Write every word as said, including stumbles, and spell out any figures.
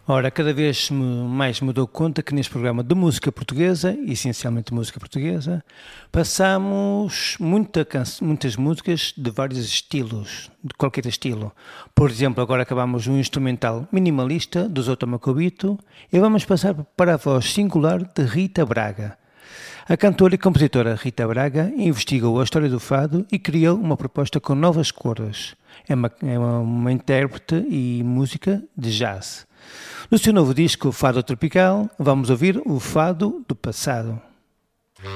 Ora, cada vez me- mais me dou conta que neste programa de música portuguesa, essencialmente música portuguesa, passamos muita can- muitas músicas de vários estilos, de qualquer estilo. Por exemplo, agora acabamos um instrumental minimalista dos Otomacobito e vamos passar para a voz singular de Rita Braga. A cantora e compositora Rita Braga investigou a história do fado e criou uma proposta com novas cores. É uma, é uma, uma intérprete e música de jazz. No seu novo disco Fado Tropical, vamos ouvir o Fado do Passado.